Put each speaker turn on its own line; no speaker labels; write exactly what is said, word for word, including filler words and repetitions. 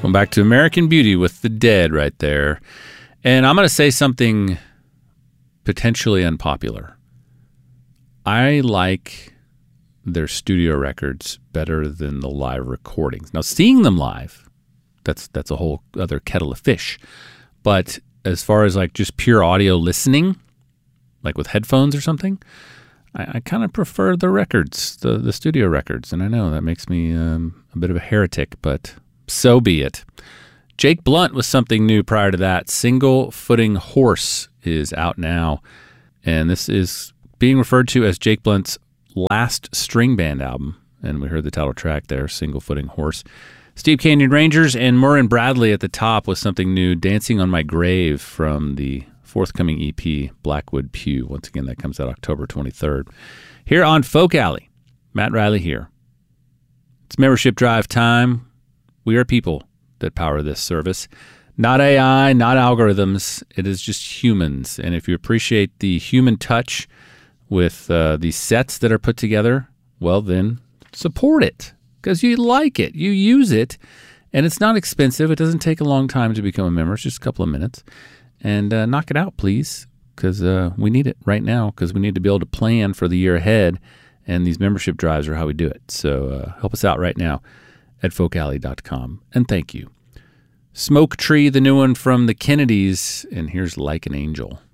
Welcome back to American Beauty with the Dead right there. And I'm going to say something potentially unpopular. I like their studio records better than the live recordings. Now, seeing them live, that's that's a whole other kettle of fish. But as far as like just pure audio listening, like with headphones or something, I, I kind of prefer the records, the, the studio records. And I know that makes me um, a bit of a heretic, but so be it. Jake Blunt was something new prior to that. Single Footing Horse is out now. And this is being referred to as Jake Blunt's last string band album. And we heard the title track there, Single Footing Horse. Steep Canyon Rangers and Murrin Bradley at the top with something new, Dancing on My Grave from the forthcoming E P, Blackwood Pew. Once again, that comes out October twenty-third. Here on Folk Alley, Matt Riley here. It's membership drive time. We are people that power this service. Not A I, not algorithms. It is just humans. And if you appreciate the human touch with uh, these sets that are put together, well, then support it because you like it. You use it, and it's not expensive. It doesn't take a long time to become a member. It's just a couple of minutes. And uh, knock it out, please, because uh, we need it right now because we need to be able to plan for the year ahead, and these membership drives are how we do it. So uh, help us out right now at folk alley dot com, and thank you. Smoke Tree, the new one from the Kennedys, and here's Like an Angel.